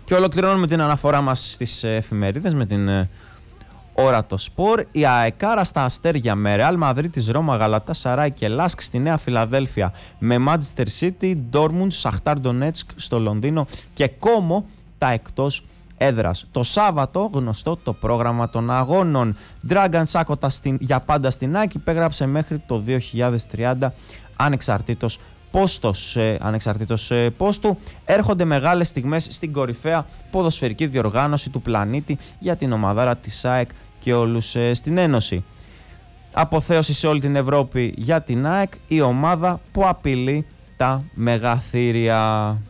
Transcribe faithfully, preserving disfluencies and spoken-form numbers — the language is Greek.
Και ολοκληρώνουμε την αναφορά μας στις εφημερίδες με την ώρα το σπορ. Η ΑΕΚάρα στα αστέρια με Ρεάλ Μαδρίτης, Ρώμα, Γαλατασαράι και Λάσκ στη Νέα Φιλαδέλφια, με Manchester City, Ντόρμουντ, Σαχτάρ Ντονέτσκ στο Λονδίνο και Κόμο τα εκτός έδρας. Το Σάββατο γνωστό το πρόγραμμα των αγώνων. Dragan Σάκοτα για πάντα στην ΑΕΚ, υπέγραψε μέχρι το δύο χιλιάδες τριάντα ανεξαρτήτως πόστος, ε, ανεξαρτήτως ε, πόστου. Έρχονται μεγάλες στιγμές στην κορυφαία ποδοσφαιρική διοργάνωση του πλανήτη για την ομαδάρα της ΑΕΚ και όλους ε, στην Ένωση. Αποθέωση σε όλη την Ευρώπη για την ΑΕΚ, η ομάδα που απειλεί τα μεγαθύρια.